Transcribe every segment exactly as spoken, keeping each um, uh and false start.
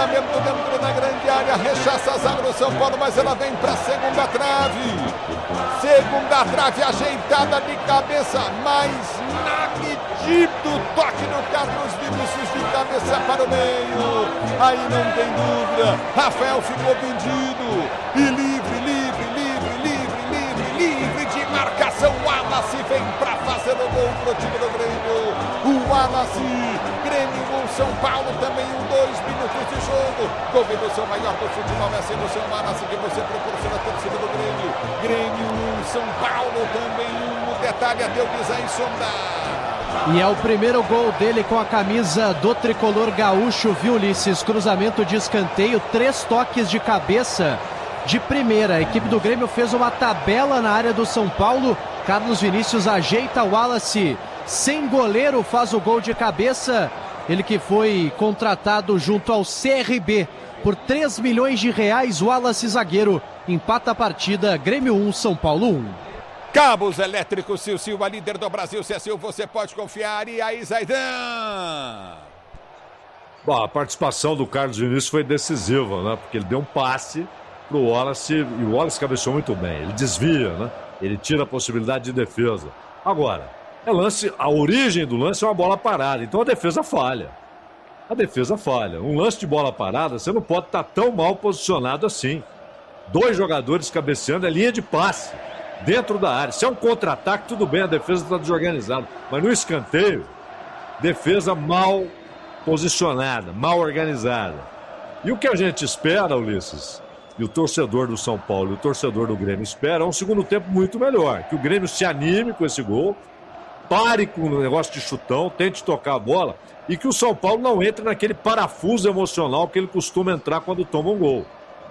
Lançamento dentro da grande área. Rechaça a zaga do São Paulo, mas ela vem para a segunda trave. Segunda trave ajeitada de cabeça. Mais na medida do toque do Carlos Vinícius de cabeça para o meio. Aí não tem dúvida. Rafael ficou vendido. E livre, livre, livre, livre, livre, livre de marcação. O Wallace vem para fazer o gol pro time do Grêmio. O Wallace. Grêmio um, São Paulo também um, dois minutos de jogo. Combinação maior do futebol é sendo o seu Wallace que você proporciona a torcida do Grêmio. Grêmio um, São Paulo também um. O detalhe é Deus aí sondar. E é o primeiro gol dele com a camisa do tricolor gaúcho, viu, Ulisses? Cruzamento de escanteio, três toques de cabeça de primeira. A equipe do Grêmio fez uma tabela na área do São Paulo. Carlos Vinícius ajeita o Wallace. Sem goleiro, faz o gol de cabeça. Ele que foi contratado junto ao C R B por três milhões de reais. Wallace zagueiro empata a partida. Grêmio um, São Paulo um. Cabos Elétricos Sil-Sil, a líder do Brasil. Sil, você pode confiar. E aí, Zaidan? Bom, a participação do Carlos Vinícius foi decisiva, né? Porque ele deu um passe pro Wallace e o Wallace cabeceou muito bem. Ele desvia, né? Ele tira a possibilidade de defesa. Agora, é lance, a origem do lance é uma bola parada, então a defesa falha. A defesa falha. Um lance de bola parada, você não pode estar tão mal posicionado assim. Dois jogadores cabeceando, é linha de passe, dentro da área. Se é um contra-ataque, tudo bem, a defesa está desorganizada. Mas no escanteio, defesa mal posicionada, mal organizada. E o que a gente espera, Ulisses, e o torcedor do São Paulo e o torcedor do Grêmio espera, é um segundo tempo muito melhor. Que o Grêmio se anime com esse gol, pare com o negócio de chutão, tente tocar a bola e que o São Paulo não entre naquele parafuso emocional que ele costuma entrar quando toma um gol.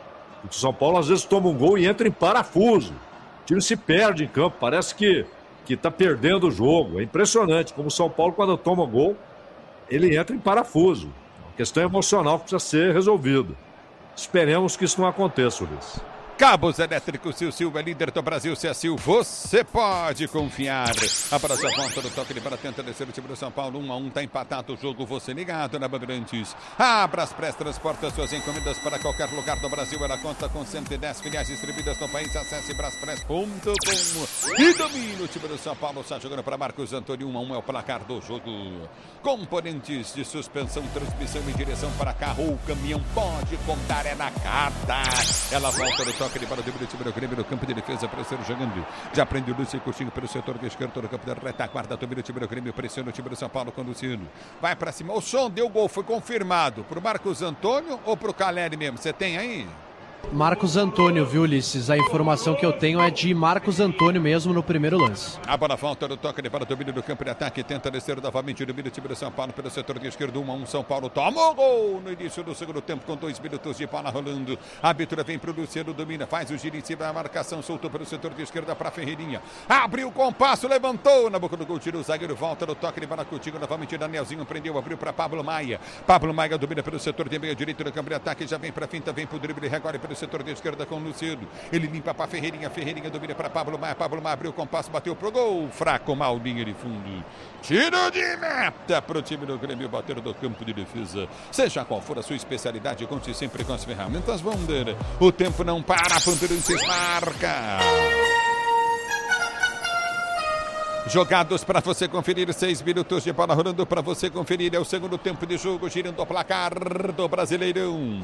O São Paulo às vezes toma um gol e entra em parafuso. O time se perde em campo, parece que que está perdendo o jogo. É impressionante como o São Paulo, quando toma um gol, ele entra em parafuso. É uma questão emocional que precisa ser resolvida. Esperemos que isso não aconteça, Ulisses. Cabos Elétricos Sil-Sil é líder do Brasil, Sil, você pode confiar. A próxima volta do toque de bola tenta descer o time do São Paulo, um a um, tá empatado o jogo, você ligado na Bandeirantes. A Braspress transporta suas encomendas para qualquer lugar do Brasil, ela conta com cento e dez filiais distribuídas no país, acesse braspress ponto com e domina o time do São Paulo, está jogando para Marcos Antônio, um a um é o placar do jogo. Componentes de suspensão, transmissão e direção para carro ou caminhão, pode contar, é na carta. Ela volta no toque de bola do time do Grêmio no campo de defesa para ser jogando. Já prende o Lúcio Coutinho pelo setor de esquerdo do campo da retaguarda. Domina o time do Grêmio, pressiona o time do São Paulo conduzindo. Vai para cima. O som deu gol, foi confirmado pro Marcos Antônio ou pro Caleri mesmo? Você tem aí? Marcos Antônio, viu, Ulisses? A informação que eu tenho é de Marcos Antônio mesmo no primeiro lance. A bola volta no toque de bola, domínio do campo de ataque, tenta descer novamente o domínio do time do São Paulo pelo setor de esquerdo, um a um, São Paulo toma o gol no início do segundo tempo com dois minutos de bola rolando. A abertura vem pro Luciano, domina, faz o giro em cima da marcação, soltou pelo setor de esquerda para Ferreirinha. Abriu o compasso, levantou na boca do gol, tira o zagueiro, volta no toque de bola contigo novamente, Danielzinho prendeu, abriu para Pablo Maia. Pablo Maia domina pelo setor de meio direito do campo de ataque, já vem para finta, vem pro drible, recolhe pelo setor de esquerda com o Luciano. Ele limpa para Ferreirinha, Ferreirinha domina para Pablo Maia, Pablo Maia abriu o compasso, bateu pro gol, fraco, mal, linha de fundo. Tiro de meta pro time do Grêmio, bater do campo de defesa. Seja qual for a sua especialidade, conte sempre com as ferramentas Wonder. O tempo não para, Bandeirantes marca. Jogados para você conferir, seis minutos de bola rolando para você conferir. É o segundo tempo de jogo, girando o placar do Brasileirão.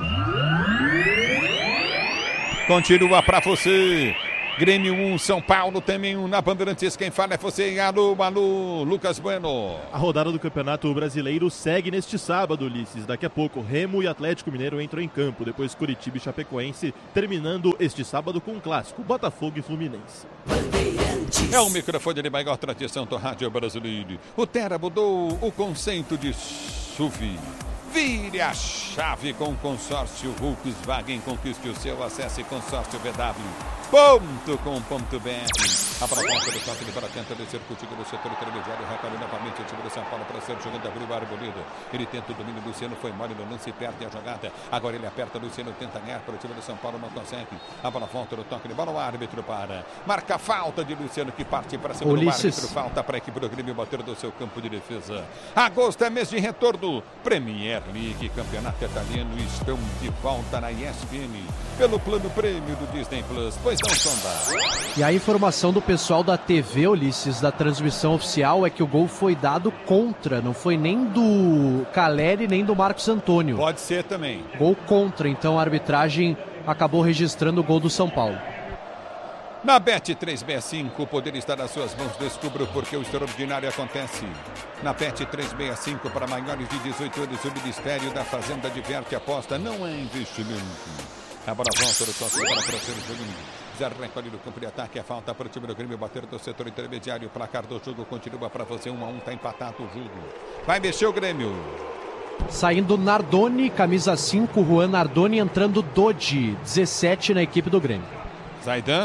Continua para você. Grêmio um, São Paulo também um na Bandeirantes. Quem fala é você. Alô, alô, Lucas Bueno. A rodada do Campeonato Brasileiro segue neste sábado, Ulisses. Daqui a pouco, Remo e Atlético Mineiro entram em campo. Depois, Curitiba e Chapecoense, terminando este sábado com um clássico, Botafogo e Fluminense. É o microfone de maior tradição do rádio brasileiro. O Terra mudou o conceito de S U V. Vire a chave com o consórcio Volkswagen. Conquiste o seu, acesse consórcio v w ponto com ponto b r. A proposta do toque de bola tenta descer contigo no setor intermediário. Recolhe novamente o time do São Paulo para ser jogando, abriu o Arboleda. Ele tenta o domínio, Luciano foi mole no lance, perde a jogada. Agora ele aperta, Luciano tenta ganhar para o time do São Paulo, não consegue. A bola volta no toque de bola, o árbitro para. Marca falta de Luciano que parte para cima do árbitro. Falta para a equipe do Grêmio bater do seu campo de defesa. Agosto é mês de retorno. Premier Premier League, Campeonato Italiano estão de volta na E S P N pelo plano prêmio do Disney Plus. Pois não, Sonda. E a informação do pessoal da T V, Ulisses, da transmissão oficial, é que o gol foi dado contra, não foi nem do Caleri nem do Marcos Antônio. Pode ser também. Gol contra, então a arbitragem acabou registrando o gol do São Paulo. Na Bet três sessenta e cinco, o poder está nas suas mãos. Descubra porque o extraordinário acontece. Na Bet três sessenta e cinco, para maiores de dezoito anos, o Ministério da Fazenda diverte a aposta. Não é investimento. A bola volta do toque para o terceiro jogo. Zé recolhe no campo de ataque. A falta para o time do Grêmio bater do setor intermediário. O placar do jogo continua para você. um a um, está empatado o jogo. Vai mexer o Grêmio. Saindo Nardoni, camisa cinco, Juan Nardoni, entrando Dodi, dezessete na equipe do Grêmio. Zaidan.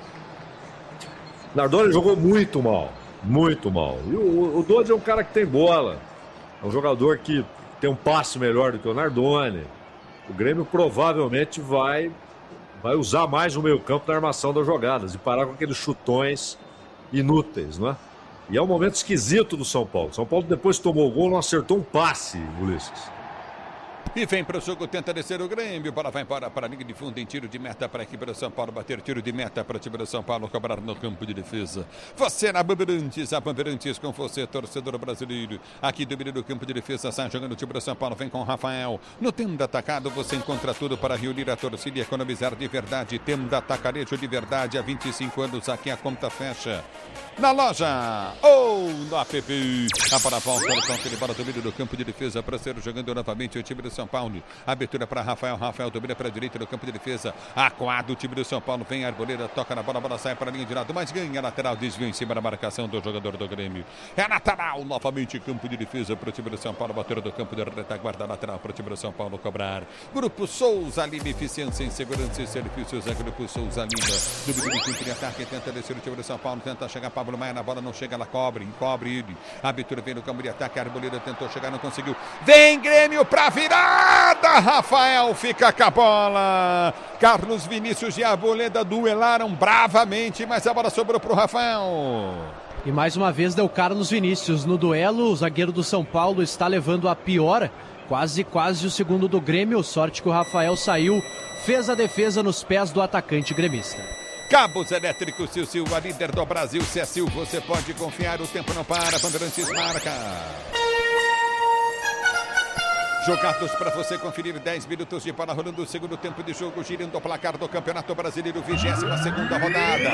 Nardoni jogou muito mal, muito mal. E o, o Dodi é um cara que tem bola. É um jogador que tem um passe melhor do que o Nardoni. O Grêmio provavelmente vai, vai usar mais o meio-campo na armação das jogadas e parar com aqueles chutões inúteis, não é? E é um momento esquisito do São Paulo. São Paulo, depois que tomou o gol, não acertou um passe, Ulisses. E vem para o jogo, tenta descer o Grêmio. Bola vai embora para a linha de fundo em tiro de meta para a equipe do São Paulo. Bater tiro de meta para a equipe do São Paulo. Cobrar no campo de defesa. Você na Bandeirantes, a Bandeirantes com você, torcedor brasileiro. Aqui do meio do campo de defesa, sai jogando o time do São Paulo. Vem com o Rafael. No Tenda Atacado você encontra tudo para reunir a torcida e economizar de verdade. Tenda Atacarejo de verdade. Há vinte e cinco anos aqui a conta fecha. Na loja ou no app. A bola volta no toque de bola do meio do campo de defesa para ser jogando novamente o time do São Paulo. Abertura para Rafael. Rafael domina para a direita do campo de defesa. Acuado o time do São Paulo. Vem a Arboleda, toca na bola, a bola sai para a linha de lado, mas ganha lateral, desvio em cima da marcação do jogador do Grêmio. É lateral, novamente campo de defesa para o time do São Paulo. Bateu do campo de retaguarda, lateral para o time do São Paulo cobrar. Grupo Souza Lima, eficiência em segurança e serviços. É Grupo Souza Lima. Dúvida de campo de ataque, tenta descer o time do São Paulo, tenta chegar Pablo Maia na bola, não chega, ela cobre, encobre ele. A abertura vem no campo de ataque, a Arboleda tentou chegar, não conseguiu. Vem Grêmio para virada, Rafael fica com a bola. Carlos Vinícius e a Arboleda duelaram bravamente, mas a bola sobrou para o Rafael. E mais uma vez deu Carlos Vinícius no duelo. O zagueiro do São Paulo está levando a pior. Quase, quase o segundo do Grêmio. Sorte que o Rafael saiu, fez a defesa nos pés do atacante gremista. Cabos Elétricos Sil-Sil, a líder do Brasil. Se é Sil, você pode confiar, o tempo não para. Bandeirantes marca. Jogados para você conferir dez minutos de bola rolando o segundo tempo de jogo, girando o placar do Campeonato Brasileiro, vigésima segunda rodada.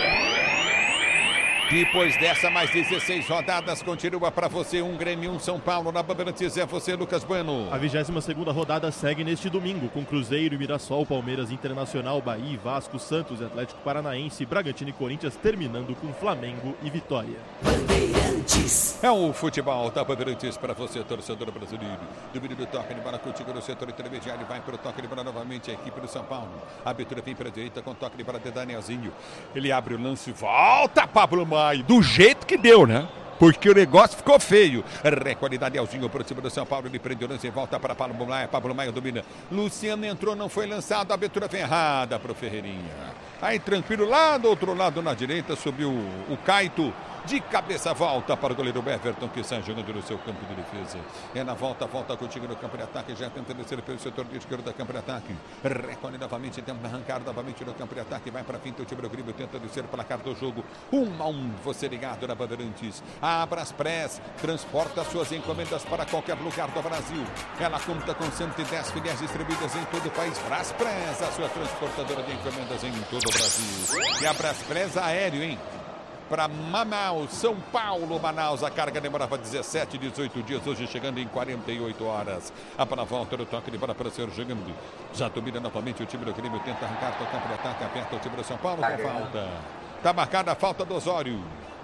Depois dessa, mais dezesseis rodadas, continua para você um Grêmio, um São Paulo. Na Bandeirantes é você, Lucas Bueno. A vigésima segunda rodada segue neste domingo, com Cruzeiro e Mirassol, Palmeiras, Internacional, Bahia, Vasco, Santos, Atlético Paranaense, Bragantino e Corinthians, terminando com Flamengo e Vitória. Bandeirantes. É o futebol da Bandeirantes para você, torcedor brasileiro. Domínio do toque de bola contigo no setor intermediário, vai para o toque de bola novamente a equipe do São Paulo. A abertura vem para a direita com toque de bola de Danielzinho. Ele abre o lance, volta Pablo Maia. Do jeito que deu, né? Porque o negócio ficou feio. Recolhe Elzinho para o time do São Paulo. Ele prende o lance e volta para Pablo Maia. Pablo Maia domina. Luciano entrou, não foi lançado. A abertura vem errada para o Ferreirinha. Aí tranquilo, lá do outro lado na direita subiu o Caito. De cabeça volta para o goleiro Everton, que sai jogando no seu campo de defesa. É na volta, volta contigo no campo de ataque. Já tenta descer pelo setor de esquerdo da campo de ataque. Recolhe novamente, tenta arrancar novamente no campo de ataque. Vai para a finta, o time do Grêmio tenta descer o placar do jogo. Um a um, você ligado na Bandeirantes. A Braspress transporta suas encomendas para qualquer lugar do Brasil. Ela conta com cento e dez filiais distribuídas em todo o país. Braspress, a sua transportadora de encomendas em todo o Brasil. E a Braspress aéreo, hein? Para Manaus, São Paulo, Manaus. A carga demorava dezessete, dezoito dias, hoje chegando em quarenta e oito horas. A para volta do toque de bola para ser jogando. Já domina novamente o time do Grêmio, tenta arrancar o campo de ataque, aperta o time do São Paulo com a falta. Está marcada a falta do Osório.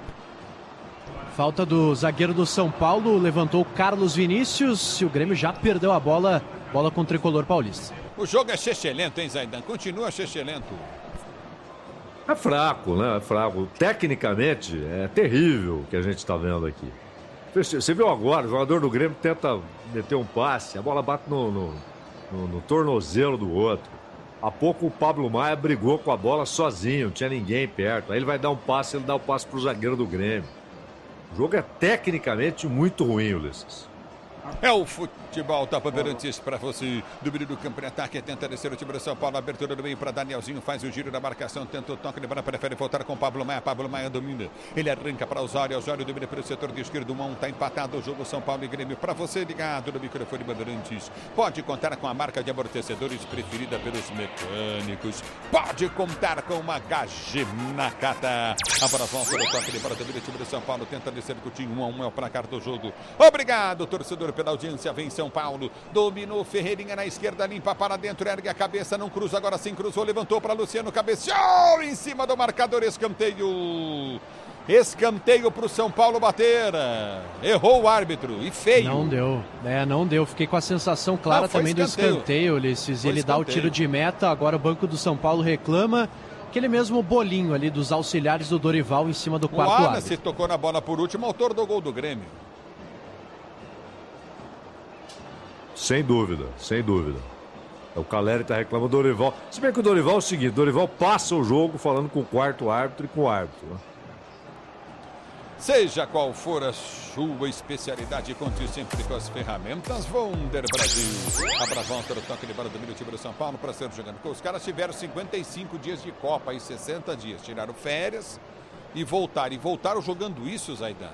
Falta do zagueiro do São Paulo, levantou o Carlos Vinícius e o Grêmio já perdeu a bola, bola com o tricolor paulista. O jogo é chechelento, hein, Zaidan? Continua chechelento. É fraco, né? É fraco. Tecnicamente, é terrível o que a gente está vendo aqui. Você viu agora, o jogador do Grêmio tenta meter um passe, a bola bate no, no, no, no tornozelo do outro. Há pouco o Pablo Maia brigou com a bola sozinho, não tinha ninguém perto. Aí ele vai dar um passe, ele dá o um passe para o zagueiro do Grêmio. O jogo é tecnicamente muito ruim, Ulisses. É o futebol da Bandeirantes para você. Domínio do campo de ataque, tenta descer o time do São Paulo. Abertura do meio para Danielzinho, faz o giro da marcação, tenta o toque de bola, prefere voltar com Pablo Maia. Pablo Maia domina, ele arranca para Osório. Osório domina pelo setor de esquerdo. um a um, está empatado o jogo São Paulo e Grêmio. Para você ligado no microfone Bandeirantes, pode contar com a marca de amortecedores preferida pelos mecânicos. Pode contar com uma H G Nakata. A bola volta no toque de bola do time do São Paulo, tenta descer Coutinho. um a um é o placar do jogo. Obrigado, torcedor, pela audiência. Vem São Paulo, dominou Ferreirinha na esquerda, limpa para dentro, ergue a cabeça, não cruza, agora sim cruzou, levantou para Luciano, cabeceou em cima do marcador, escanteio. Escanteio para o São Paulo bater. Errou o árbitro e feio. Não deu, é, não deu. Fiquei com a sensação clara não, também escanteio. do escanteio, Ulisses. Ele escanteio. dá o tiro de meta, agora o banco do São Paulo reclama. Aquele mesmo bolinho ali dos auxiliares do Dorival em cima do quarto árbitro. O Wallace tocou na bola por último, autor do gol do Grêmio. Sem dúvida, sem dúvida. O Caleri está reclamando do Dorival. Se bem que o Dorival é o seguinte, o Dorival passa o jogo falando com o quarto árbitro e com o árbitro, né? Seja qual for a sua especialidade, conte sempre com as ferramentas Wonder Brasil. Abra a volta do toque de bola do time do São Paulo para ser jogando. Os caras tiveram cinquenta e cinco dias de Copa e sessenta dias. Tiraram férias e voltaram. E voltaram jogando isso, Zaidan.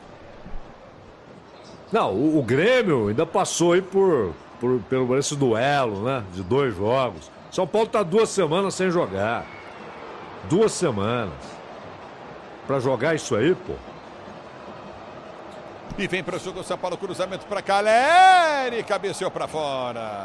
Não, o, o Grêmio ainda passou aí por, por, pelo esse duelo, né? De dois jogos. São Paulo está duas semanas sem jogar. Duas semanas. Para jogar isso aí, pô. E vem para o jogo São Paulo, cruzamento para Caleri, cabeceou para fora.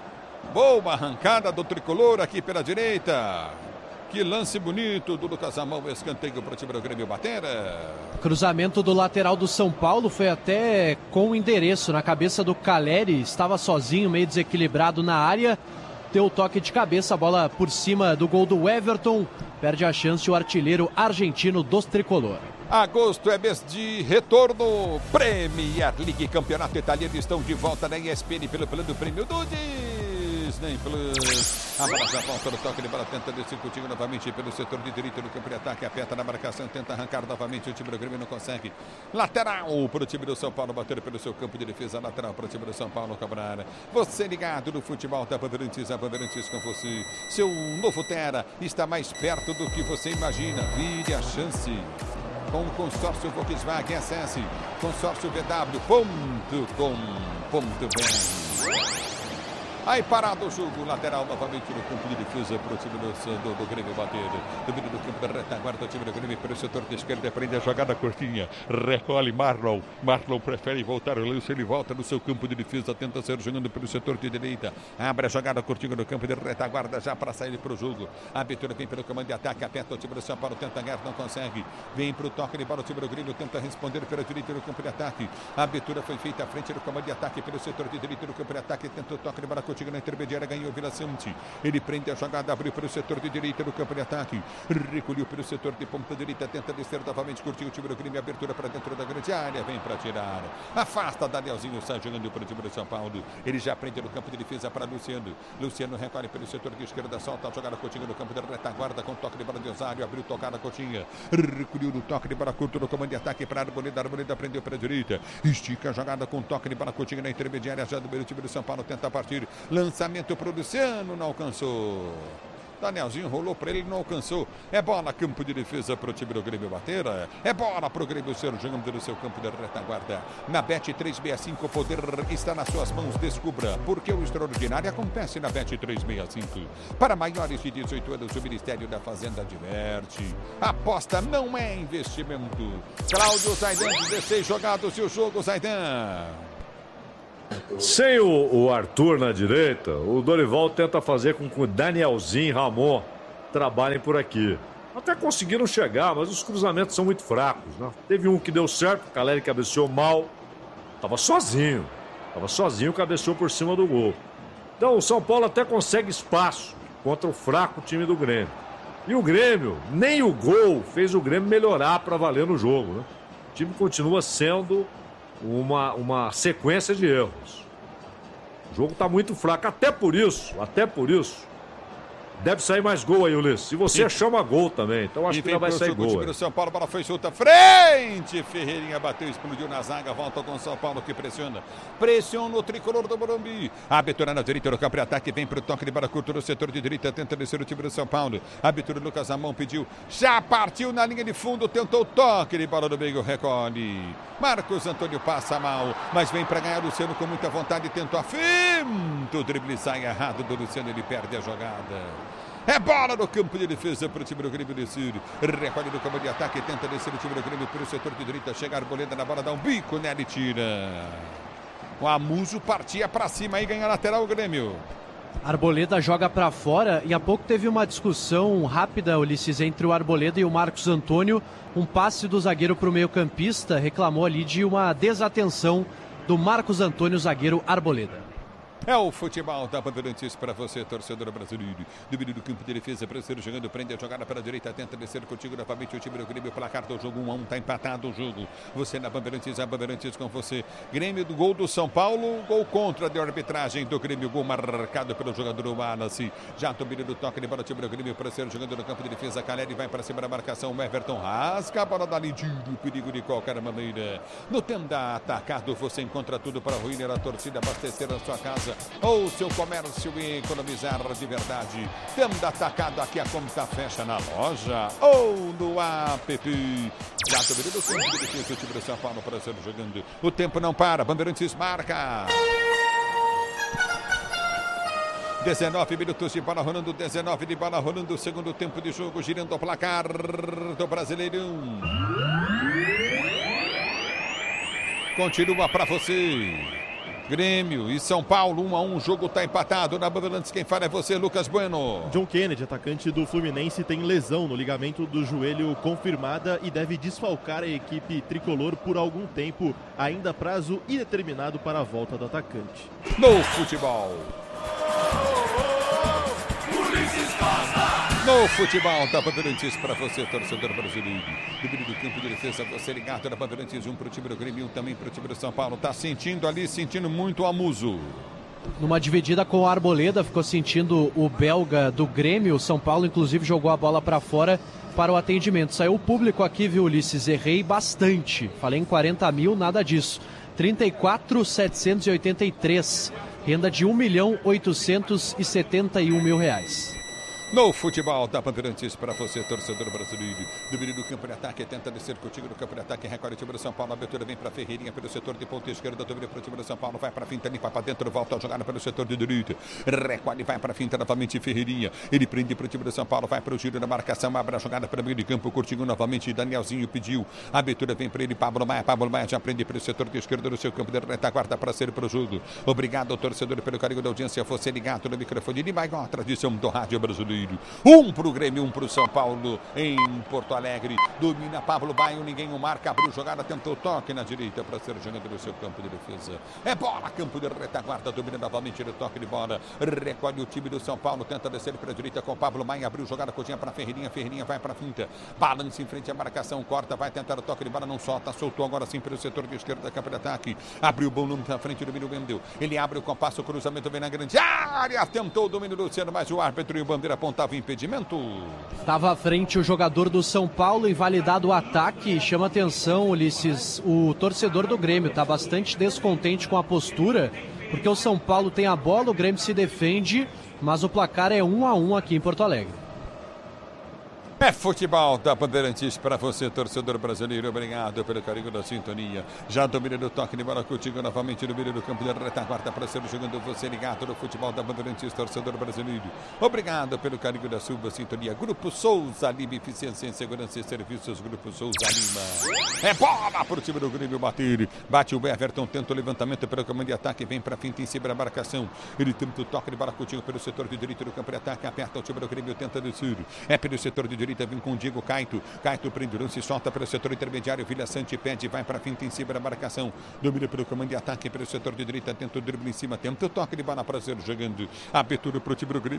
Boa arrancada do tricolor aqui pela direita. Que lance bonito do Lucas Amão, escanteio para o time do Grêmio bater. Cruzamento do lateral do São Paulo foi até com endereço na cabeça do Caleri, estava sozinho, meio desequilibrado na área. Deu o toque de cabeça, a bola por cima do gol do Everton. Perde a chance o artilheiro argentino dos tricolor. Agosto é mês de retorno. Premier League, campeonato italiano, estão de volta na E S P N pelo plano do prêmio do Disney Plus. A bola já volta no toque de bola, tenta descer Coutinho novamente pelo setor de direito do campo de ataque, aperta na marcação, tenta arrancar novamente, o time do Grêmio não consegue. Lateral para o time do São Paulo, bater pelo seu campo de defesa, lateral para o time do São Paulo cobrar. Você ligado no futebol da Bandeirantes, a Bandeirantes com você. Seu novo Terra está mais perto do que você imagina. Vire a chance. Com o consórcio Volkswagen, acesse consórcio v w ponto com ponto b r. Aí parado o jogo, lateral novamente no campo de defesa para o time do, do, do Grêmio bater. Domínio do campo da retaguarda, o time do Grêmio pelo setor de esquerda, prende a jogada curtinha, recolhe Marlon. Marlon prefere voltar o lance, ele volta no seu campo de defesa, tenta ser jogando pelo setor de direita. Abre a jogada curtinha no campo de retaguarda já para sair para o jogo. A abertura vem pelo comando de ataque, aperta o time do São Paulo, tenta ganhar, não consegue. Vem para o toque de bola, o time do Grêmio tenta responder pela direita no campo de ataque. A abertura foi feita à frente do comando de ataque pelo setor de direita no campo de ataque, tenta o toque de bola curtinha na intermediária, ganhou Vila Sante. Ele prende a jogada, abriu para o setor de direita no campo de ataque. Recolheu pelo setor de ponta direita, tenta descer novamente, curtiu o time do Grêmio, abertura para dentro da grande área, vem para tirar. Afasta Danielzinho, sai jogando para o time do São Paulo. Ele já prende no campo de defesa para Luciano. Luciano recolhe pelo setor de esquerda, solta a jogada Coutinho no campo de retaguarda com toque de bola de Osório, abriu tocada Coutinho. Recolheu no toque de bola curto no comando de ataque para Arboleda, Arboleda prendeu para a direita. Estica a jogada com toque de bola Coutinho na intermediária, já do meio time do São Paulo, tenta partir. Lançamento para o Luciano, não alcançou. Danielzinho rolou para ele, não alcançou. É bola, campo de defesa para o time do Grêmio bater. É bola para o Grêmio ser jogando no seu campo de retaguarda. Na Bet trezentos e sessenta e cinco, o poder está nas suas mãos. Descubra porque o extraordinário acontece na Bet trezentos e sessenta e cinco. Para maiores de dezoito anos, o Ministério da Fazenda adverte. Aposta não é investimento. Cláudio Zaidan, dezesseis jogados e o jogo, Zaidan. Sem o, o Arthur na direita, o Dorival tenta fazer com que o Danielzinho e Ramon trabalhem por aqui. Até conseguiram chegar, mas os cruzamentos são muito fracos, né? Teve um que deu certo, o Caleri cabeceou mal. Tava sozinho. Tava sozinho, cabeceou por cima do gol. Então o São Paulo até consegue espaço contra o fraco time do Grêmio. E o Grêmio, nem o gol fez o Grêmio melhorar para valer no jogo, né? O time continua sendo Uma, uma sequência de erros. O jogo está muito fraco. Até por isso, até por isso, Deve sair mais gol aí, Ulisses. Se você e... chama gol também, então acho que não vai sair gol. O time do São Paulo, bola foi solta, frente, Ferreirinha bateu, explodiu na zaga, volta com o São Paulo que pressiona. Pressiona o tricolor do Morumbi. A abertura na direita, no campo de ataque, vem para o toque de bola curto no setor de direita, tenta descer o time do São Paulo. A abertura, Lucas Amon pediu, já partiu na linha de fundo, tentou o toque de bola do meio, recolhe. Marcos Antônio passa mal, mas vem para ganhar. Luciano com muita vontade, tentou a finta, o drible sai errado do Luciano, ele perde a jogada. É bola no campo de defesa para o time do Grêmio descer. Recolhe no campo de ataque, tenta descer o time do Grêmio pelo setor de direita. Chega a Arboleda na bola, dá um bico nela e tira. O Amuso partia para cima e ganha a lateral o Grêmio. Arboleda joga para fora e há pouco teve uma discussão rápida, Ulisses, entre o Arboleda e o Marcos Antônio. Um passe do zagueiro para o meio-campista reclamou ali de uma desatenção do Marcos Antônio, zagueiro Arboleda. É o futebol da Bandeirantes para você, torcedor brasileiro. Domínio do campo de defesa, brasileiro jogando, prende a jogada para a direita, tenta descer contigo novamente o time do Grêmio. Placar do jogo um a um, está empatado o jogo. Você na Bandeirantes, a Bandeirantes com você. Grêmio do gol do São Paulo, gol contra de arbitragem do Grêmio, gol marcado pelo jogador Wallace. Já domínio do toque de bola, o time do Grêmio, brasileiro jogando no campo de defesa. Caleri vai para cima da marcação, o Everton rasga a bola dali, tira o perigo de qualquer maneira. No Tenda Atacado, você encontra tudo para ruínar a torcida, abastecer a sua casa ou seu comércio e economizar de verdade. Tenda Atacado, aqui a conta fecha na loja ou no app. Já domínio do campo de defesa, o time do São Paulo para ser jogando. O tempo não para, Bandeirantes marca. dezenove minutos de bola rolando, dezenove de bola rolando, o segundo tempo de jogo, girando o placar do Brasileirão. Continua para você. Grêmio e São Paulo, um a um, o jogo está empatado. Na Bandeirantes, quem fala é você, Lucas Bueno. John Kennedy, atacante do Fluminense, tem lesão no ligamento do joelho confirmada e deve desfalcar a equipe tricolor por algum tempo, ainda prazo indeterminado para a volta do atacante. No futebol. No futebol da Bandeirantes para você, torcedor brasileiro. Domínio do campo de defesa, você ligado na Bandeirantes, um para o time do Grêmio, um também para o time do São Paulo. Tá sentindo ali, sentindo muito o Amuso. Numa dividida com o Arboleda, ficou sentindo o belga do Grêmio. O São Paulo, inclusive, jogou a bola para fora para o atendimento. Saiu o público aqui, viu, Ulisses? Errei bastante. Falei em quarenta mil, nada disso. trinta e quatro mil setecentos e oitenta e três. Renda de um milhão oitocentos e setenta e um mil reais. No futebol da Bandeirantes para você, torcedor brasileiro. Domínio do campo de ataque, tenta descer contigo no campo de ataque, recolhe o time do São Paulo, a abertura vem para Ferreirinha pelo setor de ponta esquerda, domínio para o time do São Paulo, vai para a finta, limpa para dentro, volta a jogada pelo setor de direita, recolhe, vai para a finta novamente Ferreirinha, ele prende para o time do São Paulo, vai para o giro na marcação, abre a jogada para o meio de campo, curtinho novamente, Danielzinho pediu, a abertura vem para ele, Pablo Maia, Pablo Maia já prende para o setor de esquerda do seu campo de retaguarda para ser para o jogo. Obrigado, torcedor, pelo carinho da audiência, você ligado no microfone de maior tradição do rádio brasileiro. Um para o Grêmio, um para o São Paulo em Porto Alegre. Domina Pablo Baio, ninguém o marca, abriu jogada, tentou o toque na direita para ser jogando no seu campo de defesa. É bola, campo de retaguarda, domina novamente o toque de bola, recolhe o time do São Paulo, tenta descer para a direita com Pablo Maia, abriu jogada, cotinha para Ferreirinha, Ferreirinha vai para a finta, balança em frente à marcação, corta, vai tentar o toque de bola, não solta, soltou agora sim pelo setor de esquerda, campo de ataque, abriu o bom número na frente do domínio Wendel, ele abre o compasso, o cruzamento vem na grande área, tentou o domínio do Luciano, mas o árbitro e o bandeira apontava o impedimento. Estava à frente o jogador do São Paulo, invalidado o ataque. Chama atenção, Ulisses, o torcedor do Grêmio está bastante descontente com a postura, porque o São Paulo tem a bola, o Grêmio se defende, mas o placar é um a um aqui em Porto Alegre. É futebol da Bandeirantes para você, torcedor brasileiro. Obrigado pelo carinho da sintonia. Já domínio do toque de bola contigo novamente no meio do campo de retaguarda para ser jogando você ligado no futebol da Bandeirantes, torcedor brasileiro. Obrigado pelo carinho da sua sintonia. Grupo Souza Lima, eficiência em segurança e serviços. Grupo Souza Lima. É bola para o time do Grêmio bater. Bate o Everton, tenta o levantamento pelo comando de ataque, vem para a finta em cima da marcação. Ele tenta o toque de bola contigo pelo setor de direito do campo de ataque, aperta o time do Grêmio, tenta descer. É pelo setor de direito. Vem com o Diego Caito. Caito prende o lance, solta pelo setor intermediário. Vila Sante pede, vai para a finta em cima da marcação. Domina pelo comando de ataque pelo setor de direita. Tenta o drible em cima, tenta o toque de bola para ser jogando. Abertura para o time do Grêmio.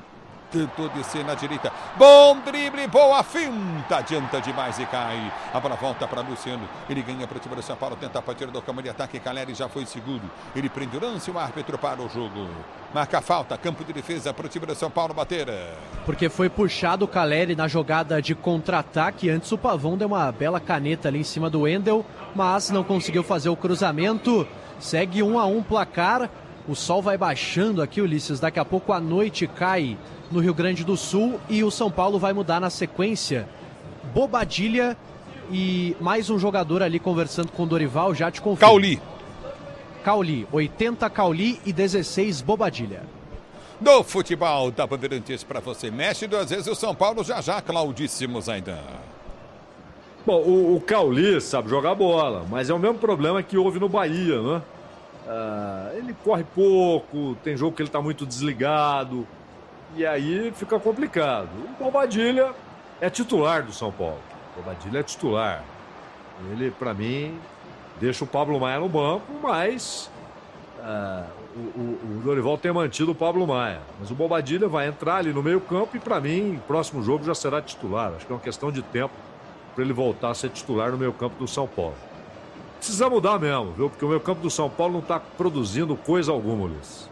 tentou descer na direita. Bom drible, boa finta. Adianta demais e cai. A bola volta para Luciano. Ele ganha para o time do São Paulo. Tenta a partida do campo de ataque. Caleri já foi seguro. Ele prende o lance. O árbitro para o jogo. Marca a falta. Campo de defesa para o time do São Paulo bater. Porque foi puxado o Caleri na jogada de contra-ataque. Antes o Pavão deu uma bela caneta ali em cima do Wendel, mas não conseguiu fazer o cruzamento. Segue um a um placar. O sol vai baixando aqui, Ulisses. Daqui a pouco a noite cai no Rio Grande do Sul e o São Paulo vai mudar na sequência. Bobadilha e mais um jogador ali conversando com o Dorival, já te confirmo. Cauli. Cauli, oitenta Cauli e dezesseis Bobadilha. No futebol da Bandeirantes para você. Mexe duas vezes o São Paulo já já, Claudíssimo Zaidan. Bom, o, o Cauli sabe jogar bola, mas é o mesmo problema que houve no Bahia, né? Ah, ele corre pouco, tem jogo que ele está muito desligado, e aí fica complicado. O Bobadilha é titular do São Paulo. O Bobadilha é titular. Ele, para mim, deixa o Pablo Maia no banco, mas ah, o, o, o Dorival tem mantido o Pablo Maia. Mas o Bobadilha vai entrar ali no meio campo e, para mim, próximo jogo já será titular. Acho que é uma questão de tempo para ele voltar a ser titular no meio campo do São Paulo. Precisa mudar mesmo, viu? Porque o meio campo do São Paulo não está produzindo coisa alguma, Ulisses.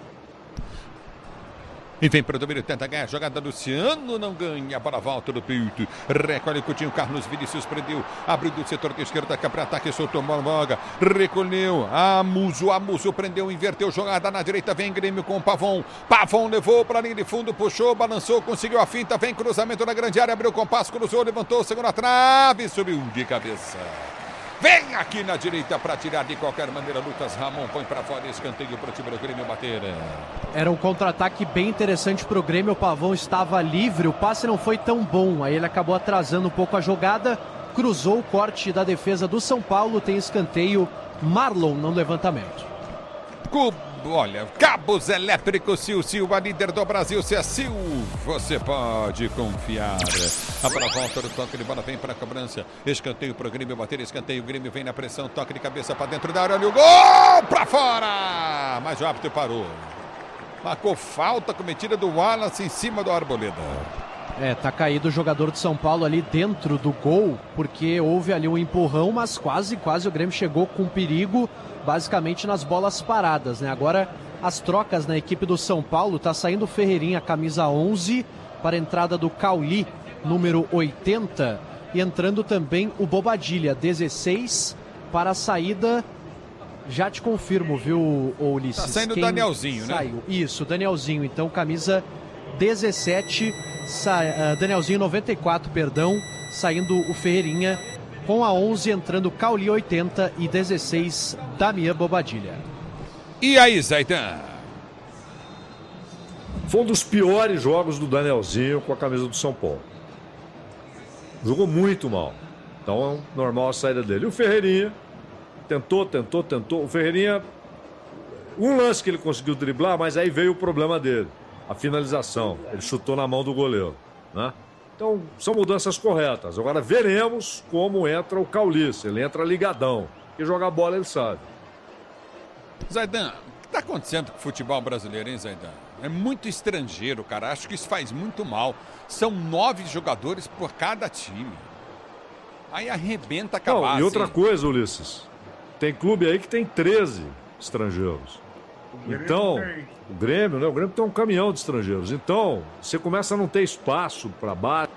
E vem para o domínio, tenta ganhar a jogada. Luciano não ganha, a bola volta do peito. Recolhe Coutinho, Carlos Vinícius prendeu. Abriu do setor de esquerda, para ataque, soltou Mormoga. Recolheu, Amuso, Amuso prendeu, inverteu jogada na direita. Vem Grêmio com o Pavão. Pavão levou para a linha de fundo, puxou, balançou, conseguiu a finta. Vem cruzamento na grande área, abriu o compasso, cruzou, levantou, segunda trave, subiu de cabeça. Vem aqui na direita para tirar de qualquer maneira. Lucas Ramon põe para fora, escanteio para o time do Grêmio bater. Era um contra-ataque bem interessante para o Grêmio. O Pavão estava livre, o passe não foi tão bom. Aí ele acabou atrasando um pouco a jogada. Cruzou o corte da defesa do São Paulo. Tem escanteio, Marlon no levantamento. Cubo, olha, cabos elétricos Sil Sil, a líder do Brasil, se é Sil, você pode confiar. A bola volta do toque de bola, vem para a cobrança. Escanteio para o Grêmio bater, escanteio. O Grêmio vem na pressão, toque de cabeça para dentro da área. Olha o gol para fora. Mas o árbitro parou. Marcou falta cometida do Wallace em cima do Arboleda. É, tá caído o jogador de São Paulo ali dentro do gol, porque houve ali um empurrão, mas quase, quase o Grêmio chegou com perigo, basicamente nas bolas paradas, né? Agora as trocas na equipe do São Paulo, tá saindo o Ferreirinha, camisa onze, para a entrada do Cauli, número oitenta, e entrando também o Bobadilha, dezesseis, para a saída, já te confirmo, viu, Ulisses? Tá saindo o Quem Danielzinho, saiu? né? Isso, Danielzinho, então camisa dezessete, sa... uh, Danielzinho noventa e quatro, perdão, saindo o Ferreirinha, com a onze entrando Cauli oitenta e dezesseis Damian Bobadilha. E aí, Zaidan? Foi um dos piores jogos do Danielzinho com a camisa do São Paulo. Jogou muito mal. Então é normal a saída dele. E o Ferreirinha tentou, tentou, tentou. O Ferreirinha, um lance que ele conseguiu driblar, mas aí veio o problema dele. A finalização. Ele chutou na mão do goleiro, né? Então, são mudanças corretas. Agora veremos como entra o Cauli. Ele entra ligadão. E jogar bola ele sabe. Zaidan, o que está acontecendo com o futebol brasileiro, hein, Zaidan? É muito estrangeiro, cara. Acho que isso faz muito mal. São nove jogadores por cada time. Aí arrebenta a cabeça. Não, e outra coisa, Ulisses. Tem clube aí que tem treze estrangeiros. Então, o Grêmio, né? O Grêmio tem um caminhão de estrangeiros. Então, você começa a não ter espaço para base.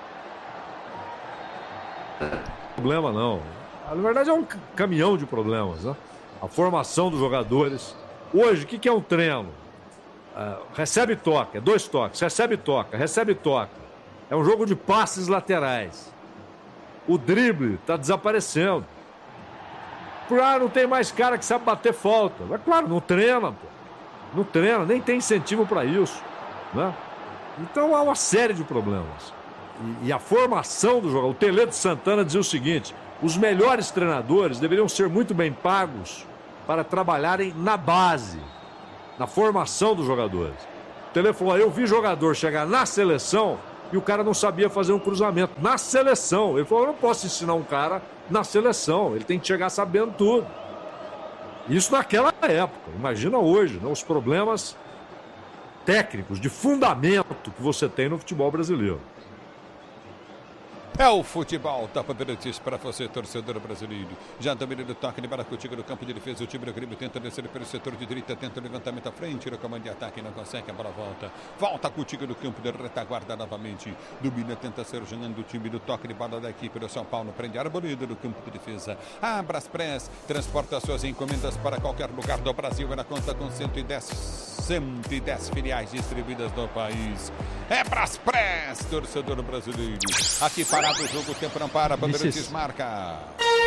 Problema não. Na verdade, é um caminhão de problemas, né? A formação dos jogadores. Hoje, o que, que é um treino? Uh, recebe e toca, é dois toques. Recebe e toca, recebe e toca. É um jogo de passes laterais. O drible está desaparecendo. Ah, não tem mais cara que sabe bater falta. Mas claro, não treina, pô. Não treina, nem tem incentivo para isso, né? Então há uma série de problemas. E, e a formação do jogador, o Tele de Santana dizia o seguinte: os melhores treinadores deveriam ser muito bem pagos para trabalharem na base, na formação dos jogadores. O Tele falou: eu vi jogador chegar na seleção e o cara não sabia fazer um cruzamento. Na seleção. Ele falou: eu não posso ensinar um cara na seleção, ele tem que chegar sabendo tudo. Isso naquela época, imagina hoje, né? Os problemas técnicos, de fundamento que você tem no futebol brasileiro. É o futebol, Tapa Bandeirantes para você, torcedor brasileiro. Já dominando o toque de Baracutinga no campo de defesa. O time do Grêmio tenta descer pelo setor de direita, tenta o levantamento à frente. No comando de ataque, não consegue, a bola volta. Volta a Cutinga no campo de retaguarda novamente. Domina, tenta ser jogando o time do toque de bola da equipe do São Paulo. Prende Arboleda no campo de defesa. A Braspress transporta suas encomendas para qualquer lugar do Brasil. Ela conta com cento e dez, cento e dez filiais distribuídas no país. É Braspress, torcedor brasileiro. Aqui para do jogo, o tempo não para, Bandeirantes marca.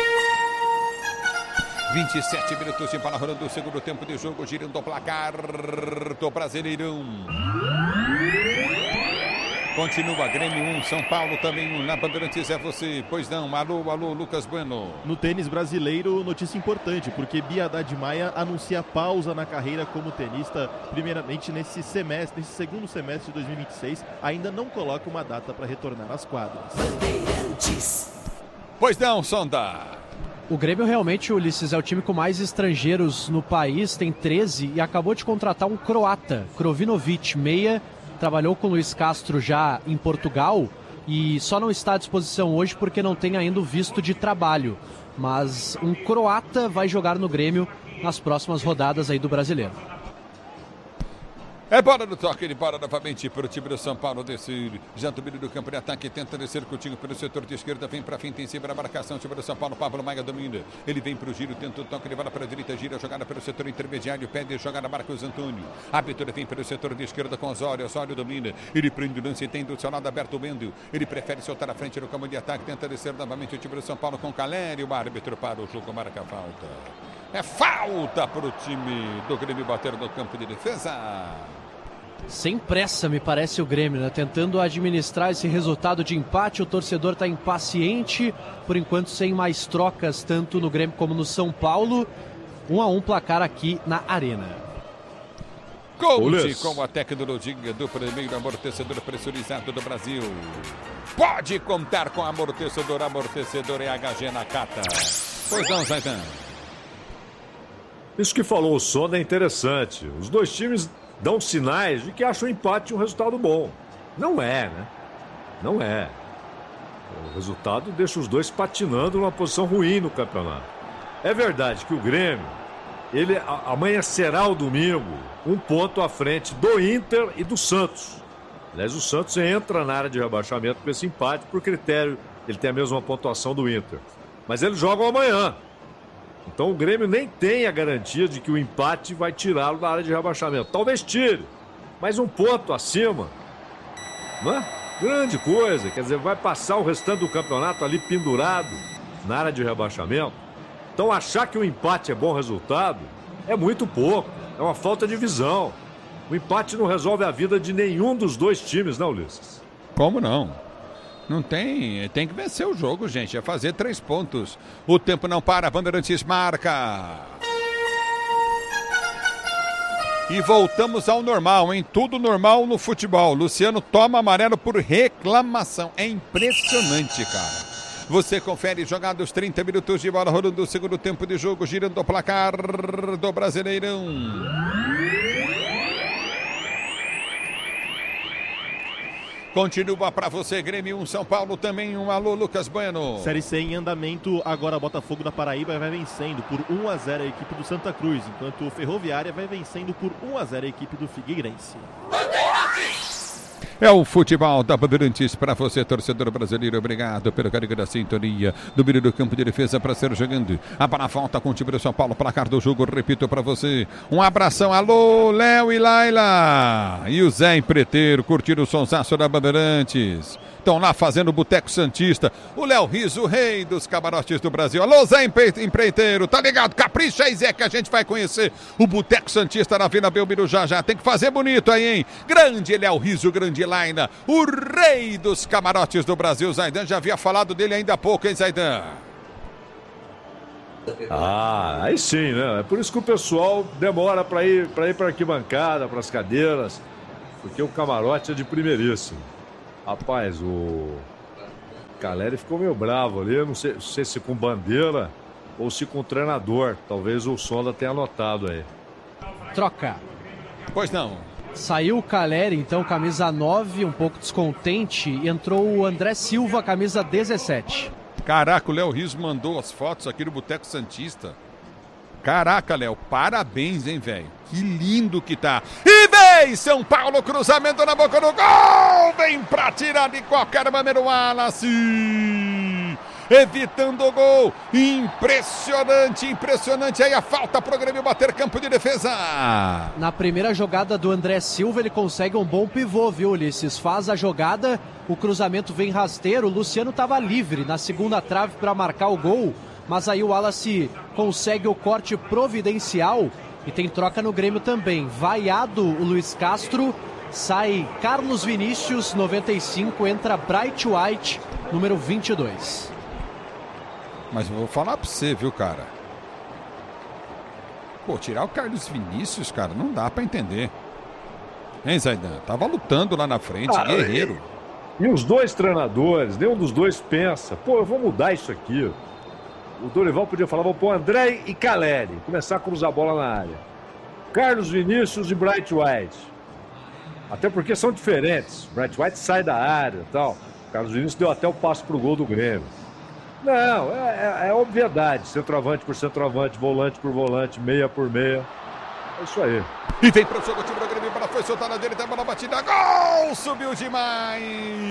vinte e sete minutos de bola rolando o segundo tempo de jogo, girando o placar do Brasileirão. Continua Grêmio um, São Paulo também um. Na Bandeirantes é você, pois não, alô, alô, Lucas Bueno. No tênis brasileiro, notícia importante, porque Bia Haddad Maia anuncia pausa na carreira como tenista, primeiramente nesse semestre, nesse segundo semestre de dois mil e vinte e seis, ainda não coloca uma data para retornar às quadras. Pois não, Sonda. O Grêmio realmente, Ulisses, é o time com mais estrangeiros no país, tem treze e acabou de contratar um croata, Krovinovic, meia. Trabalhou com o Luiz Castro já em Portugal e só não está à disposição hoje porque não tem ainda o visto de trabalho. Mas um croata vai jogar no Grêmio nas próximas rodadas aí do Brasileiro. É bola no toque, ele para novamente para o time do São Paulo descer. Já domínio do campo de ataque, tenta descer Coutinho pelo setor de esquerda, vem para frente em cima da marcação, time do São Paulo, Pablo Maia domina. Ele vem para o giro, tenta o toque, ele bola para a direita, gira, jogada pelo setor intermediário, pede jogada Marcos Antônio. A abertura vem pelo setor de esquerda com Osório, Osório domina. Ele prende o lance e tem do seu lado aberto o Wendel. Ele prefere soltar a frente no campo de ataque, tenta descer novamente o time do São Paulo com Caleri. O árbitro para o jogo, marca a falta. É falta para o time do Grêmio bater no campo de defesa. Sem pressa, me parece o Grêmio, né? Tentando administrar esse resultado de empate. O torcedor está impaciente, por enquanto sem mais trocas, tanto no Grêmio como no São Paulo. Um a um placar aqui na Arena. Coach com a tecnologia do primeiro amortecedor pressurizado do Brasil. Pode contar com amortecedor, amortecedor é H G Nakata. Pois não, Zaidan. Isso que falou o Sonda é interessante. Os dois times dão sinais de que acham o empate um resultado bom. Não é, né? Não é. O resultado deixa os dois patinando numa posição ruim no campeonato. É verdade que o Grêmio, ele amanhecerá o domingo um ponto à frente do Inter e do Santos. Aliás, o Santos entra na área de rebaixamento com esse empate por critério, ele tem a mesma pontuação do Inter. Mas eles jogam amanhã. Então o Grêmio nem tem a garantia de que o empate vai tirá-lo da área de rebaixamento. Talvez tire, mas um ponto acima, não é? Grande coisa, quer dizer, vai passar o restante do campeonato ali pendurado na área de rebaixamento. Então achar que o empate é bom resultado é muito pouco, é uma falta de visão. O empate não resolve a vida de nenhum dos dois times, não, Ulisses? Como não? Não tem, tem que vencer o jogo, gente, é fazer três pontos. O tempo não para, Bandeirantes marca. E voltamos ao normal, hein? Tudo normal no futebol. Luciano toma amarelo por reclamação. É impressionante, cara. Você confere jogados trinta minutos de bola rolando o segundo tempo de jogo, girando o placar do Brasileirão. Continua para você, Grêmio um, São Paulo também um. Alô, Lucas Bueno. Série C em andamento, agora Botafogo da Paraíba vai vencendo por um a zero a equipe do Santa Cruz, enquanto o Ferroviária vai vencendo por um a zero a equipe do Figueirense. É o futebol da Bandeirantes para você, torcedor brasileiro. Obrigado pelo carinho da sintonia. Domínio do campo de defesa para ser jogando. A bola volta com o time do São Paulo. Placar do jogo, repito para você. Um abração. Alô, Léo e Laila. E o Zé Empreiteiro curtindo o sonsaço da Bandeirantes. Estão lá fazendo o Boteco Santista. O Léo Riso, o rei dos camarotes do Brasil. Alô, Zé Empreiteiro, tá ligado? Capricha aí, Zé, que a gente vai conhecer o Boteco Santista na Vila Belmiro já já. Tem que fazer bonito aí, hein? Grande Léo Riso, grande Laina, o rei dos camarotes do Brasil. Zaidan já havia falado dele ainda há pouco, hein, Zaidan? Ah, aí sim, né? É por isso que o pessoal demora para ir para ir para arquibancada, para as cadeiras, porque o camarote é de primeiríssimo. Rapaz, o Caleri ficou meio bravo ali, eu não sei, não sei se com bandeira ou se com treinador. Talvez o Sonda tenha anotado aí. Troca. Pois não. Saiu o Caleri, então, camisa nove, um pouco descontente. E entrou o André Silva, camisa dezessete. Caraca, o Léo Rios mandou as fotos aqui do Boteco Santista. Caraca, Léo, parabéns, hein, velho? Que lindo que tá. E vem São Paulo, cruzamento na boca do gol. Vem pra tirar de qualquer maneira o Wallace. Evitando o gol. Impressionante, impressionante. Aí a falta pro Grêmio bater campo de defesa. Na primeira jogada do André Silva, ele consegue um bom pivô, viu, Ulisses? Faz a jogada, o cruzamento vem rasteiro. O Luciano estava livre na segunda trave para marcar o gol. Mas aí o Wallace consegue o corte providencial e tem troca no Grêmio também. Vaiado o Luiz Castro, sai Carlos Vinícius, noventa e cinco, entra Bright White, número vinte e dois. Mas eu vou falar pra você, viu, cara? Pô, tirar o Carlos Vinícius, cara, não dá pra entender. Hein, Zaidan? Tava lutando lá na frente, ah, guerreiro. E, e os dois treinadores, nenhum dos dois pensa, pô, eu vou mudar isso aqui. O Dorival podia falar, vou pôr André e Caleri, começar a cruzar a bola na área. Carlos Vinícius e Bright White. Até porque são diferentes. Bright White sai da área e tal. Carlos Vinícius deu até o passo pro gol do Grêmio. Não, é, é, é obviedade. Centroavante por centroavante, volante por volante, meia por meia. É isso aí. E vem pro segundo time do Grêmio, bola foi soltada na direita, bola batida, gol! Subiu demais!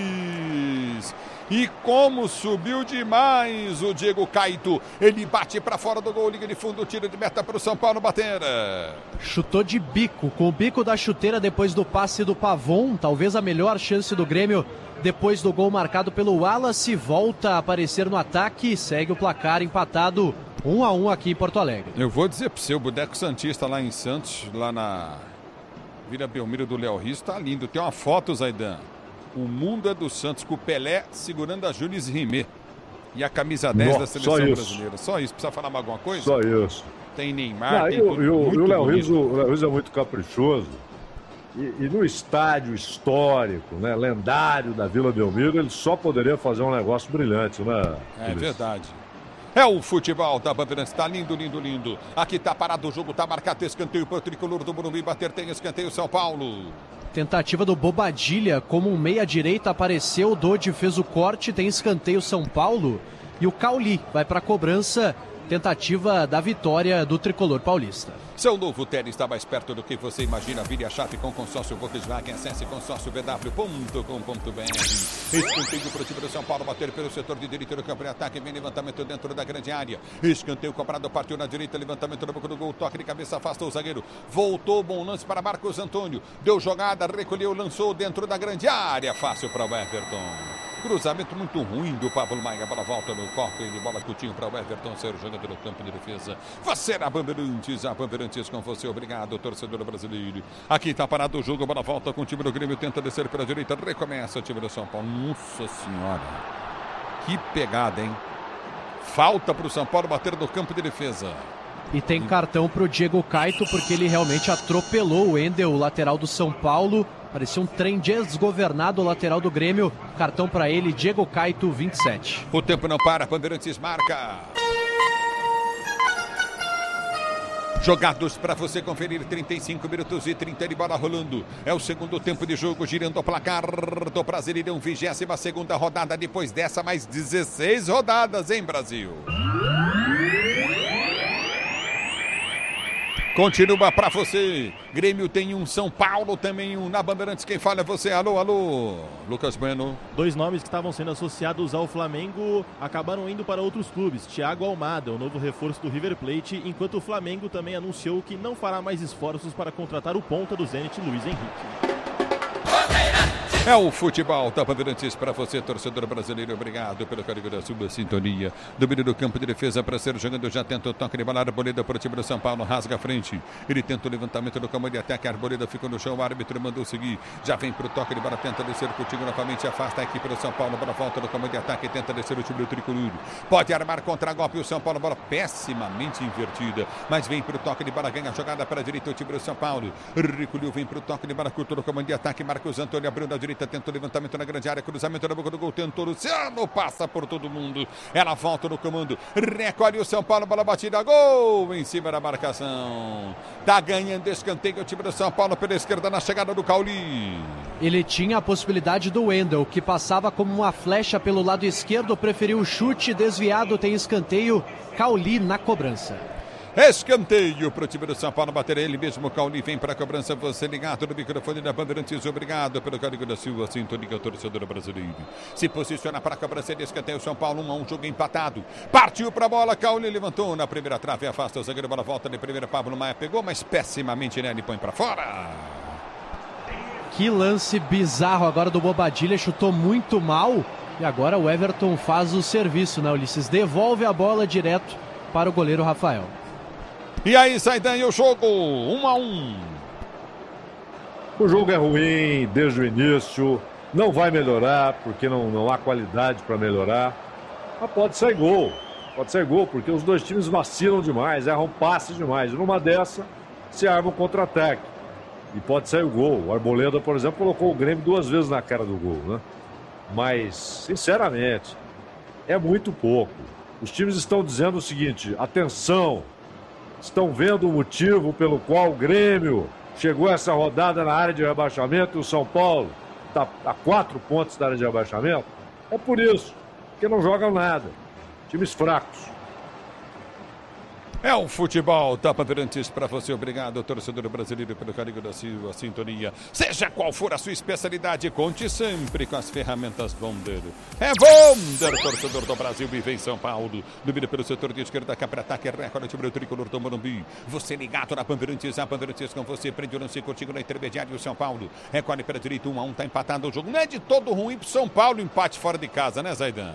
E como subiu demais o Diego Caito. Ele bate para fora do gol, liga de fundo, tiro de meta para o São Paulo bater. Chutou de bico, com o bico da chuteira depois do passe do Pavon. Talvez a melhor chance do Grêmio depois do gol marcado pelo Wallace. Volta a aparecer no ataque, segue o placar empatado um a um aqui em Porto Alegre. Eu vou dizer para você, o Boteco Santista lá em Santos, lá na Vila Belmiro do Léo Rios, tá lindo. Tem uma foto, Zaidan. O mundo é do Santos, com o Pelé segurando a Jules Rimet. E a camisa dez Nossa, da seleção só brasileira. Só isso. Precisa falar mais alguma coisa? Só isso. Tem Neymar, Não, tem e, tudo, e o Léo Rios, o Léo Rios é muito caprichoso. E, e no estádio histórico, né, lendário da Vila Belmiro, ele só poderia fazer um negócio brilhante, né? É verdade. É o futebol da Bandeirantes, tá lindo, lindo, lindo. Aqui tá parado o jogo, tá marcado escanteio pro tricolor do Morumbi bater, tem escanteio São Paulo. Tentativa do Bobadilha, como um meia-direita apareceu, o Dodi fez o corte, tem escanteio São Paulo. E o Cauli vai para a cobrança, tentativa da vitória do tricolor paulista. Seu novo Tele está mais perto do que você imagina. Vire a chave com consórcio Volkswagen. Acesse consórcio v w ponto com ponto b r. Escanteio para o time do São Paulo bater pelo setor de direita do campo de ataque. Vem levantamento dentro da grande área. Escanteio cobrado, partiu na direita. Levantamento na boca do gol. Toque de cabeça, afastou o zagueiro. Voltou, bom lance para Marcos Antônio. Deu jogada, recolheu, lançou dentro da grande área. Fácil para o Everton. Cruzamento muito ruim do Pablo Maia. Bola volta no corpo de bola Coutinho para o Everton ser o jogador do campo de defesa. Você na Bandeirantes, a Bandeirantes com você. Obrigado, torcedor brasileiro. Aqui está parado o jogo. Bola volta com o time do Grêmio. Tenta descer pela direita. Recomeça o time do São Paulo. Nossa Senhora. Que pegada, hein? Falta para o São Paulo bater no campo de defesa. E tem cartão para o Diego Caito porque ele realmente atropelou o Wendel, o lateral do São Paulo. Parecia um trem desgovernado, o lateral do Grêmio. Cartão para ele, Diego Caito, vinte e sete. O tempo não para, Bandeirantes marca. Jogados para você conferir, trinta e cinco minutos e trinta de bola rolando. É o segundo tempo de jogo, girando o placar do Brasileirão, vigésima segunda rodada. Depois dessa, mais dezesseis rodadas, hein, Brasil? Continua para você. Grêmio tem um, São Paulo também um. Na Bandeirantes, quem fala é você. Alô, alô. Lucas Bueno. Dois nomes que estavam sendo associados ao Flamengo acabaram indo para outros clubes. Thiago Almada, o novo reforço do River Plate, enquanto o Flamengo também anunciou que não fará mais esforços para contratar o ponta do Zenit, Luiz Henrique. É o futebol da Bandeirantes para você, torcedor brasileiro. Obrigado pelo carinho da sua sintonia. Domínio do campo de defesa para ser jogando. Já tenta o toque de bola. Arboleda para o time do São Paulo. Rasga a frente. Ele tenta o levantamento do campo de ataque. A Arboleda ficou no chão. O árbitro mandou seguir. Já vem para o toque de bola. Tenta descer contigo novamente. Afasta a equipe do São Paulo. Bola volta no campo de ataque. Tenta descer o time do tricolor. Pode armar contra-golpe o São Paulo. Bola pessimamente invertida. Mas vem para o toque de bola. Ganha a jogada para a direita o time do São Paulo. Recolheu. Vem para o toque de bola. Curto no campo de ataque. Marcos Antônio abriu na direita. direita, tenta o levantamento na grande área, cruzamento na boca do gol, tentou o Luciano, passa por todo mundo. Ela volta no comando, recolhe o São Paulo, bola batida, gol em cima da marcação. Tá ganhando escanteio o time do São Paulo pela esquerda na chegada do Cauli. Ele tinha a possibilidade do Wendel, que passava como uma flecha pelo lado esquerdo, preferiu o chute desviado, tem escanteio, Cauli na cobrança. Escanteio para o time do São Paulo bater ele mesmo. O Cauli vem para a cobrança. Você ligado no microfone da Bandeirantes. Obrigado pelo carinho da sua sintonia, torcedor brasileiro. Se posiciona para a cobrança de escanteio. São Paulo um a um, jogo empatado. Partiu para a bola. Cauli levantou na primeira trave. Afasta o zagueiro. Bola volta de primeira. Pablo Maia pegou, mas pessimamente, né? Ele põe para fora. Que lance bizarro agora do Bobadilha. Chutou muito mal. E agora o Everton faz o serviço, né, Ulisses? Devolve a bola direto para o goleiro Rafael. E aí, Zaidan, e o jogo? Um a um. O jogo é ruim desde o início. Não vai melhorar, porque não, não há qualidade para melhorar. Mas pode sair gol. Pode sair gol, porque os dois times vacilam demais, erram passes demais. Numa dessa, se arma um contra-ataque. E pode sair o gol. O Arboleda, por exemplo, colocou o Grêmio duas vezes na cara do gol, né? Mas, sinceramente, é muito pouco. Os times estão dizendo o seguinte: atenção, estão vendo o motivo pelo qual o Grêmio chegou a essa rodada na área de rebaixamento e o São Paulo está a quatro pontos da área de rebaixamento? É por isso, porque não jogam nada. Times fracos. É o futebol da Bandeirantes para você. Obrigado, torcedor brasileiro, pelo carinho da sua sintonia. Seja qual for a sua especialidade, conte sempre com as ferramentas Bonder. É Bonder, torcedor do Brasil, vive em São Paulo. Domina pelo setor de esquerda, cá para ataque, recorde o time do tricolor do Morumbi. Você ligado na Bandeirantes, a Bandeirantes com você. Prende o lance contigo na intermediária o São Paulo. Recolhe pela direita, um a um, tá empatado o jogo. Não é de todo ruim pro São Paulo, empate fora de casa, né, Zaidan?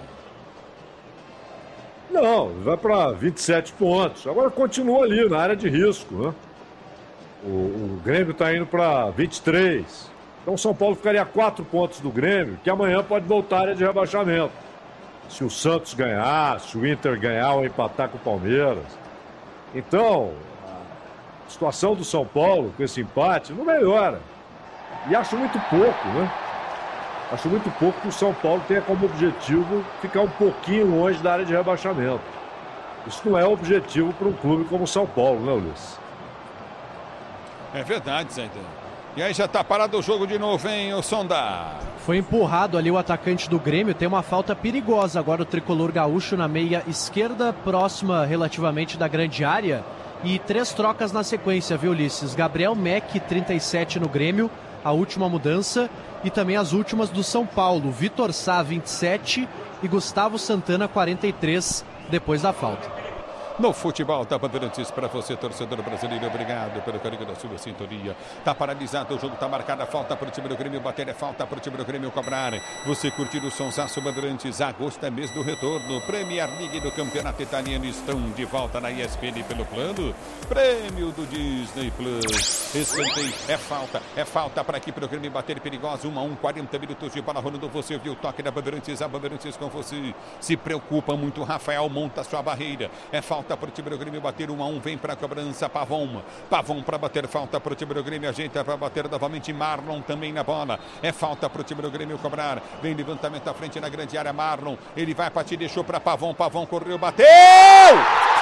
Não, vai para vinte e sete pontos. Agora continua ali na área de risco, né? O, o Grêmio está indo para vinte e três. Então o São Paulo ficaria a quatro pontos do Grêmio, que amanhã pode voltar à área de rebaixamento. Se o Santos ganhar, se o Inter ganhar ou empatar com o Palmeiras. Então, a situação do São Paulo com esse empate não melhora. E acho muito pouco, né? Acho muito pouco que o São Paulo tenha como objetivo ficar um pouquinho longe da área de rebaixamento. Isso não é objetivo para um clube como o São Paulo, né, Ulisses? É verdade, Zé. E aí já tá parado o jogo de novo, hein, o Sonda? Foi empurrado ali o atacante do Grêmio. Tem uma falta perigosa agora o tricolor gaúcho na meia esquerda, próxima relativamente da grande área. E três trocas na sequência, viu, Ulisses? Gabriel Meck, trinta e sete no Grêmio, a última mudança. E também as últimas do São Paulo, Vitor Sá, vinte e sete e Gustavo Santana, quarenta e três, depois da falta. No futebol da Bandeirantes para você, torcedor brasileiro, obrigado pelo carinho da sua sintonia. Tá paralisado o jogo, tá marcada a falta para o time do Grêmio bater, é falta para o time do Grêmio cobrar. Você curtir o sonsaço Bandeirantes, agosto é mês do retorno. Premier League do Campeonato Italiano estão de volta na E S P N pelo plano. Prêmio do Disney Plus. Escanteio, é falta, é falta para aqui para o Grêmio bater, perigoso, um a um, quarenta minutos de bola rolando. Você viu o toque da Bandeirantes, a Bandeirantes com você. Se preocupa muito, Rafael monta sua barreira. É falta para o time do Grêmio bater, um a um, vem para a cobrança, Pavon. Pavon para bater, falta para o time do Grêmio, ajeita para bater novamente, Marlon também na bola. É falta para o time do Grêmio cobrar. Vem levantamento à frente na grande área, Marlon. Ele vai partir, deixou para Pavon, Pavon correu, bateu!